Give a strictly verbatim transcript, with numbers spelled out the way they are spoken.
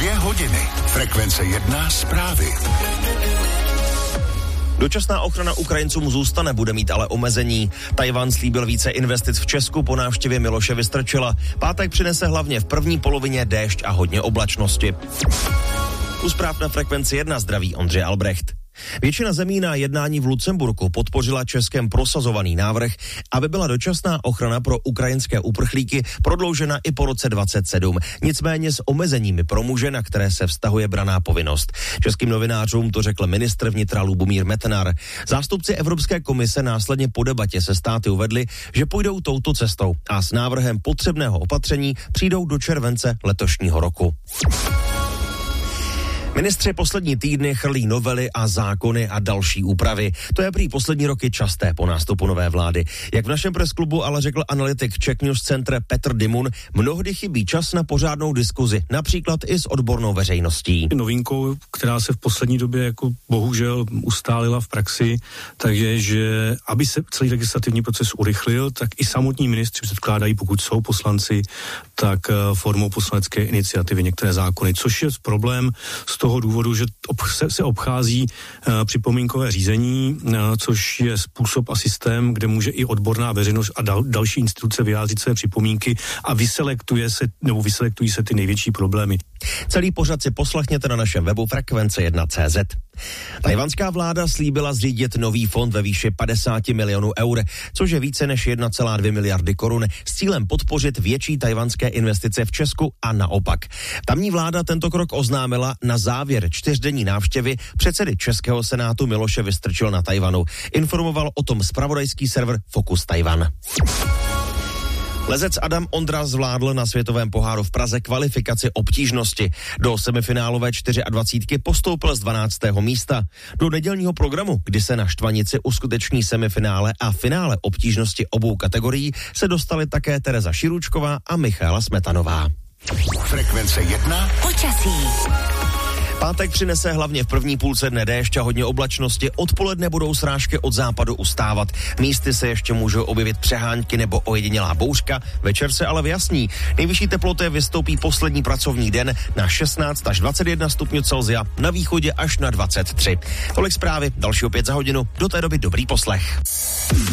Dvě hodiny. Frekvence jedna zprávy. Dočasná ochrana Ukrajincům zůstane, bude mít ale omezení. Tajvan slíbil více investic v Česku po návštěvě Miloše Vystrčila. Pátek přinese hlavně v první polovině déšť a hodně oblačnosti. U zpráv na Frekvenci jedna zdraví Ondřej Albrecht. Většina zemí na jednání v Lucemburku podpořila Českem prosazovaný návrh, aby byla dočasná ochrana pro ukrajinské uprchlíky prodloužena i po roce dvacet sedm. Nicméně s omezeními pro muže, na které se vztahuje branná povinnost. Českým novinářům to řekl ministr vnitra Lubomír Metnar. Zástupci Evropské komise následně po debatě se státy uvedli, že půjdou touto cestou a s návrhem potřebného opatření přijdou do července letošního roku. Ministři poslední týdny chrlí novely a zákony a další úpravy. To je prý poslední roky časté po nástupu nové vlády. Jak v našem presklubu ale řekl analytik Czech News Center Petr Dimun, mnohdy chybí čas na pořádnou diskuzi, například i s odbornou veřejností. Novinkou, která se v poslední době jako bohužel ustálila v praxi, takže že aby se celý legislativní proces urychlil, tak i samotní ministři předkládají, pokud jsou poslanci, tak formou poslanecké iniciativy některé zákony, což je problém z toho důvodu, že se, se obchází uh, připomínkové řízení, uh, což je způsob a systém, kde může i odborná veřejnost a dal, další instituce vyjádřit své připomínky a vyselektuje se, nebo vyselektují se ty největší problémy. Celý pořad si poslechněte na našem webu frekvence jedna tečka cé zet. Tajvanská vláda slíbila zřídit nový fond ve výši padesát milionů eur, což je více než jedna celá dvě miliardy korun, s cílem podpořit větší tajvanské investice v Česku a naopak. Tamní vláda tento krok oznámila na závěr čtyřdenní návštěvy předsedy Českého senátu Miloše Vystrčila na Tajvanu. Informoval o tom zpravodajský server Focus Taiwan. Lezec Adam Ondra zvládl na světovém poháru v Praze kvalifikaci obtížnosti. Do semifinálové dvacítky čtyřky postoupil z dvanáctého místa. Do nedělního programu, kdy se na Štvanici uskuteční semifinále a finále obtížnosti obou kategorií, se dostali také Tereza Širučková a Michaela Smetanová. Frekvence jedna. Počasí. Pátek přinese hlavně v první půlce dne déšť a hodně oblačnosti. Odpoledne budou srážky od západu ustávat. Místy se ještě můžou objevit přehánky nebo ojedinělá bouřka. Večer se ale vyjasní. Nejvyšší teploty vystoupí poslední pracovní den na šestnáct až dvacet jedna stupňů Celsia, na východě až na dvacet tři. Tolik zprávy, další opět za hodinu. Do té doby dobrý poslech.